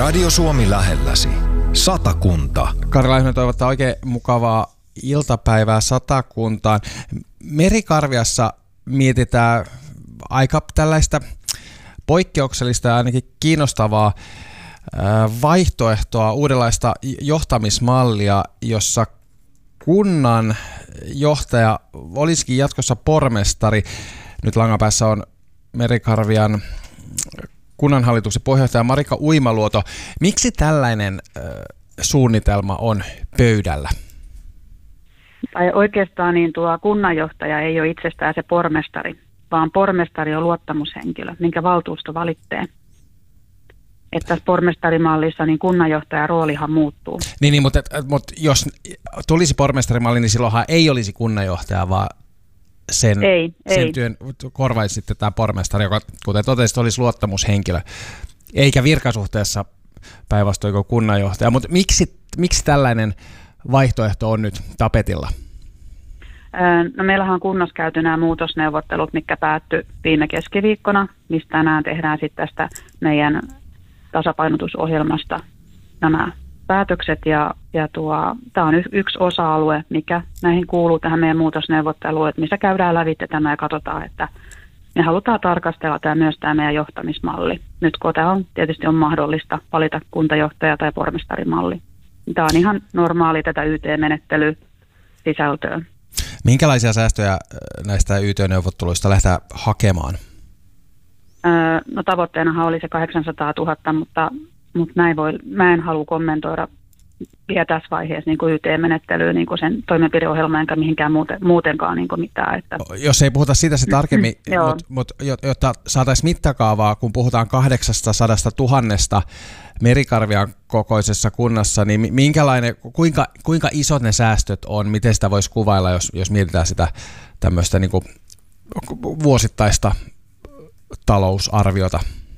Radio Suomi lähelläsi. Satakunta. Kari Laihinen toivottaa oikein mukavaa iltapäivää Satakuntaan. Merikarviassa mietitään aika tällaista poikkeuksellista ja ainakin kiinnostavaa vaihtoehtoa, uudenlaista johtamismallia, jossa kunnan johtaja olisikin jatkossa pormestari. Nyt langan päässä on Merikarvian kunnanhallituksen puheenjohtaja Marika Uimaluoto. Miksi tällainen suunnitelma on pöydällä? Tai oikeastaan niin tuo kunnanjohtaja ei ole itsestään se pormestari, vaan pormestari on luottamushenkilö, minkä valtuusto valitsee. Että tässä pormestarimallissa niin kunnanjohtajan roolihan muuttuu. Niin, mutta jos tulisi pormestarimalli, niin silloinhan ei olisi kunnanjohtaja, vaan sen työn korvaisi sitten tämä pormestari, joka kuten totesit, olisi luottamushenkilö, eikä virkasuhteessa päinvastoin kuin kunnanjohtaja. Mutta miksi tällainen vaihtoehto on nyt tapetilla? No meillähän on kunnassa käyty nämä muutosneuvottelut, mitkä päättyi viime keskiviikkona, mistä tänään tehdään sitten tästä meidän tasapainotusohjelmasta nämä päätökset. Tämä on yksi osa-alue, mikä näihin kuuluu tähän meidän muutosneuvotteluun, että missä käydään lävitse tämä ja katsotaan, että me halutaan tarkastella myös tämä meidän johtamismalli. Nyt kun tämä tietysti on mahdollista valita kuntajohtaja tai pormestarimalli. Tämä on ihan normaali tätä YT-menettelyä sisältöön. Minkälaisia säästöjä näistä YT-neuvotteluista lähdetään hakemaan? No tavoitteenahan oli se 800 000, mutta mä en halua kommentoida vielä tässä vaiheessa niin kuin YT-menettelyä, niin kuin sen toimenpideohjelman enkä mihinkään muutenkaan niin kuin mitään. Että. Jos ei puhuta siitä se tarkemmin, mutta jotta saataisiin mittakaavaa, kun puhutaan 800 000 Merikarvian kokoisessa kunnassa, niin kuinka isot ne säästöt on? Miten sitä voisi kuvailla, jos mietitään sitä tämmöistä niin kuin vuosittaista talousarviota?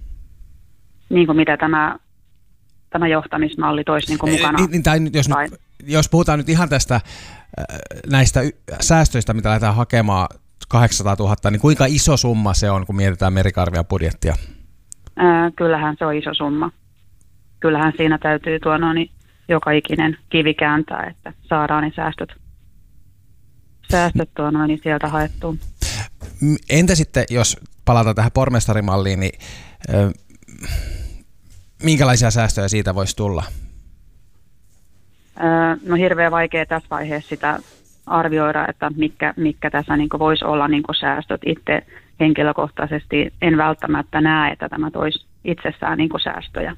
Niin kuin mitä tämä johtamismalli toisi niin kuin mukana? Jos puhutaan nyt ihan näistä säästöistä, mitä lähdetään hakemaan 800 000, niin kuinka iso summa se on, kun mietitään Merikarvian budjettia? Kyllähän se on iso summa. Kyllähän siinä täytyy joka ikinen kivi kääntää, että saadaan ne säästöt sieltä haettua. Entä sitten, jos palataan tähän pormestarimalliin, niin minkälaisia säästöjä siitä voisi tulla? No hirveän vaikea tässä vaiheessa sitä arvioida, että mitkä tässä niin voisi olla niin säästöt. Itse henkilökohtaisesti en välttämättä näe, että tämä toisi itsessään niin säästöjä.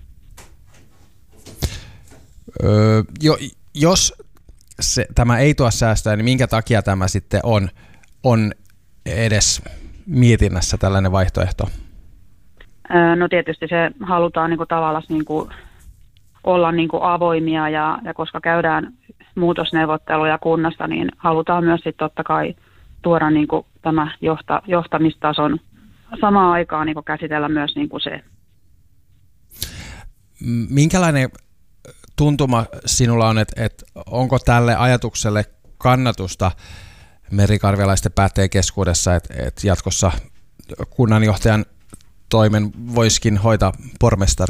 Jos tämä ei tuo säästöjä, niin minkä takia tämä sitten on edes mietinnässä tällainen vaihtoehto? No tietysti se halutaan niin kuin tavallaan niin kuin olla niin kuin avoimia ja koska käydään muutosneuvotteluja kunnasta, niin halutaan myös sitten totta kai tuoda niin kuin tämä johtamistason samaan aikaan niin kuin käsitellä myös niin kuin se. Minkälainen tuntuma sinulla on, että onko tälle ajatukselle kannatusta merikarvialaisten päättäjien keskuudessa, että jatkossa kunnanjohtajan toimen voisikin hoitaa pormestari?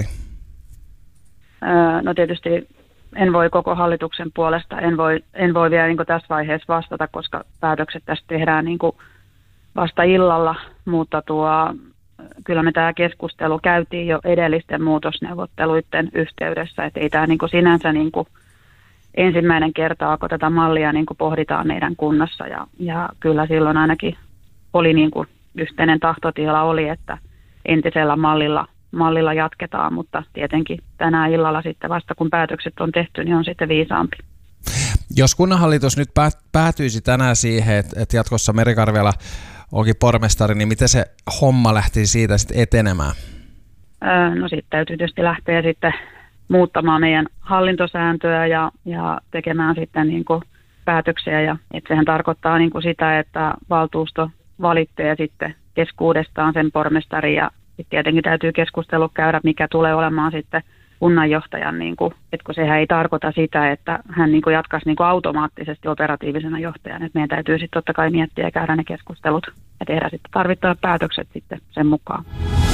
No tietysti en voi koko hallituksen puolesta, en voi vielä niin kuin tässä vaiheessa vastata, koska päätökset tästä tehdään niin kuin vasta illalla, mutta kyllä me tämä keskustelu käytiin jo edellisten muutosneuvotteluiden yhteydessä, että ei tämä niin kuin sinänsä niin kuin ensimmäinen kertaa, kun tätä mallia niin kuin pohditaan meidän kunnassa ja kyllä silloin ainakin oli niin kuin yhteinen tahtotila oli, että entisellä mallilla jatketaan, mutta tietenkin tänään illalla sitten vasta kun päätökset on tehty, niin on sitten viisaampi. Jos kunnanhallitus nyt päätyisi tänään siihen, että jatkossa Merikarvialla onkin pormestari, niin miten se homma lähti siitä sitten etenemään? No sitten täytyy tietysti lähteä sitten muuttamaan meidän hallintosääntöä ja tekemään sitten niin kuin päätöksiä. Ja että sehän tarkoittaa niin kuin sitä, että valtuusto valitsee sitten keskuudestaan sen pormestari ja sitten tietenkin täytyy keskustelu käydä, mikä tulee olemaan sitten kunnanjohtajan, niin kuin, että kun sehän ei tarkoita sitä, että hän niin kuin jatkaisi niin kuin automaattisesti operatiivisena johtajana. Että meidän täytyy sitten totta kai miettiä ja käydä ne keskustelut ja tehdä sitten tarvittavat päätökset sitten sen mukaan.